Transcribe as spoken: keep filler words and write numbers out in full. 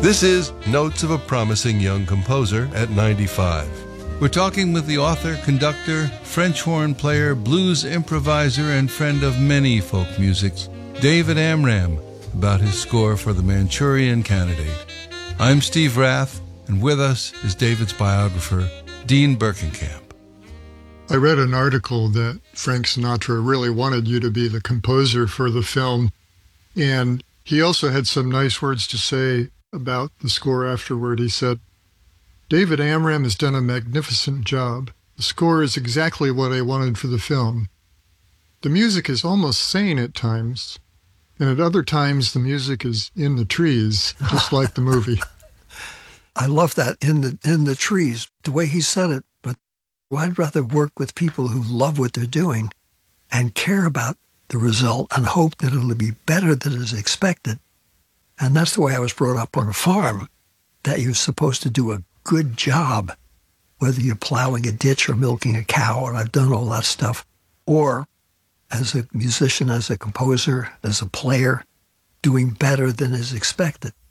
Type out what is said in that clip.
This is Notes of a Promising Young Composer at ninety-five. We're talking with the author, conductor, French horn player, blues improviser, and friend of many folk musics, David Amram, about his score for The Manchurian Candidate. I'm Steve Rath, and with us is David's biographer, Dean Berkenkamp. I read an article that Frank Sinatra really wanted you to be the composer for the film, and he also had some nice words to say about the score afterward. He said, "David Amram has done a magnificent job. The score is exactly what I wanted for the film. The music is almost sane at times, and at other times the music is in the trees, just like the movie." I love that, in the in the trees, the way he said it. But I'd rather work with people who love what they're doing and care about the result and hope that it'll be better than is expected. And that's the way I was brought up on a farm, that you're supposed to do a good job, whether you're plowing a ditch or milking a cow, and I've done all that stuff, or as a musician, as a composer, as a player, doing better than is expected.